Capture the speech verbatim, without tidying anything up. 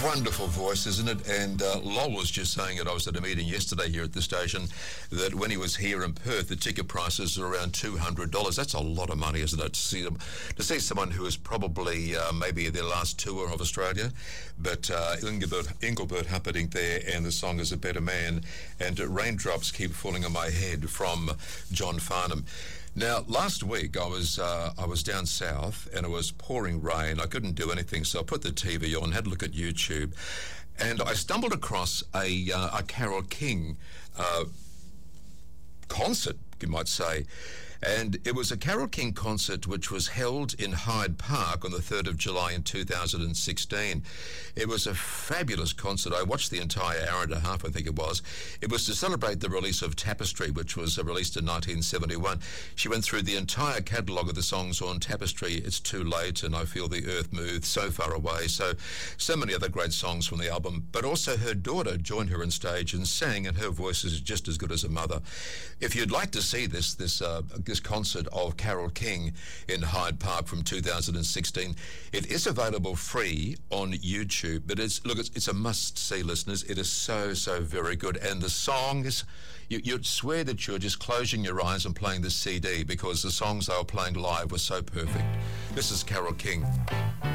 Wonderful voice, isn't it? And uh, Lol was just saying it. I was at a meeting yesterday here at the station that when he was here in Perth, the ticket prices are around two hundred dollars. That's a lot of money, isn't it? To see them, to see someone who is probably uh, maybe their last tour of Australia. But uh, Engelbert, Engelbert Humperdinck there, and the song is A Better Man, and uh, Raindrops Keep Falling on My Head from John Farnham. Now, last week I was uh, I was down south and it was pouring rain. I couldn't do anything, so I put the T V on, had a look at YouTube, and I stumbled across a uh, a Carole King uh, concert, you might say. And it was a Carole King concert which was held in Hyde Park on the third of July in two thousand sixteen. It was a fabulous concert. I watched the entire hour and a half, I think it was. It was to celebrate the release of Tapestry, which was uh, released in nineteen seventy-one. She went through the entire catalogue of the songs on Tapestry, It's Too Late, and I Feel the Earth Move, So Far Away. So, so many other great songs from the album. But also her daughter joined her on stage and sang, and her voice is just as good as her mother. If you'd like to see this, this, uh, this concert of Carole King in Hyde Park from two thousand sixteen. It is available free on YouTube, but it's look, it's, it's a must-see, listeners. It is so, so very good. And the song is, you, you'd swear that you're just closing your eyes and playing the C D because the songs they were playing live were so perfect. This is Carole King.